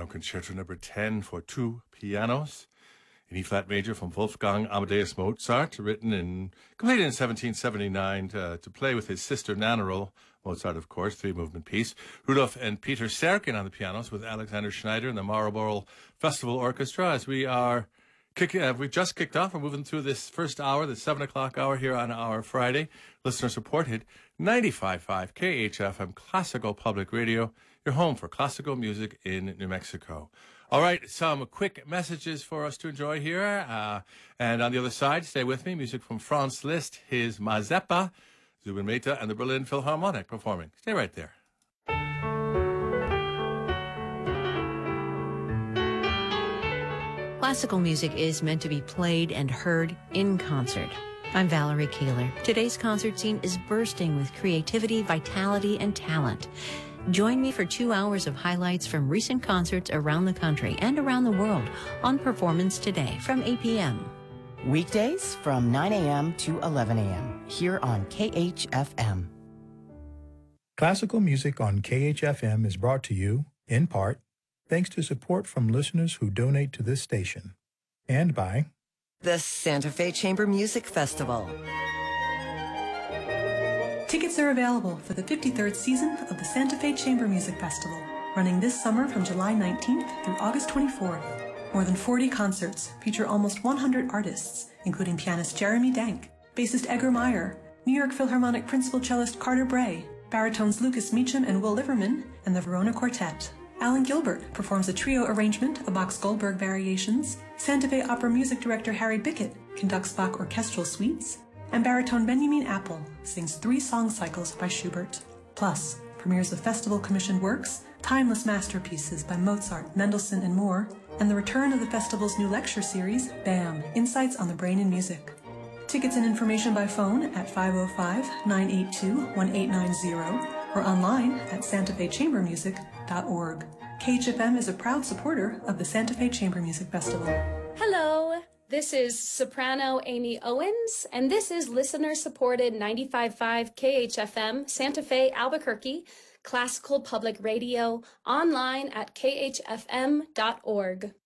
Piano Concerto Number 10 for two pianos in E-flat major from Wolfgang Amadeus Mozart, completed in 1779 to play with his sister Nannerl. Mozart, of course, three-movement piece. Rudolf and Peter Serkin on the pianos with Alexander Schneider and the Marlborough Festival Orchestra. As we are we've just kicked off. We're moving through this first hour, the 7 o'clock hour here on our Friday. Listener-supported 95.5 KHFM Classical Public Radio, your home for classical music in New Mexico. All right, some quick messages for us to enjoy here. And on the other side, stay with me, music from Franz Liszt, his Mazeppa, Zubin Mehta, and the Berlin Philharmonic performing. Stay right there. Classical music is meant to be played and heard in concert. I'm Valerie Kaler. Today's concert scene is bursting with creativity, vitality, and talent. Join me for 2 hours of highlights from recent concerts around the country and around the world on Performance Today from 8 p.m. Weekdays from 9 a.m. to 11 a.m. here on KHFM. Classical music on KHFM is brought to you, in part, thanks to support from listeners who donate to this station, and by the Santa Fe Chamber Music Festival. Tickets are available for the 53rd season of the Santa Fe Chamber Music Festival, running this summer from July 19th through August 24th. More than 40 concerts feature almost 100 artists, including pianist Jeremy Dank, bassist Edgar Meyer, New York Philharmonic principal cellist Carter Bray, baritones Lucas Meacham and Will Liverman, and the Verona Quartet. Alan Gilbert performs a trio arrangement of Bach's Goldberg Variations, Santa Fe Opera music director Harry Bickett conducts Bach orchestral suites, and baritone Benjamin Apple sings 3 song cycles by Schubert. Plus, premieres of festival-commissioned works, timeless masterpieces by Mozart, Mendelssohn, and more, and the return of the festival's new lecture series, BAM! Insights on the Brain and Music. Tickets and information by phone at 505-982-1890 or online at santafechambermusic.org. KHFM is a proud supporter of the Santa Fe Chamber Music Festival. Hello, this is soprano Amy Owens, and this is listener-supported 95.5 KHFM Santa Fe, Albuquerque, Classical Public Radio, online at khfm.org.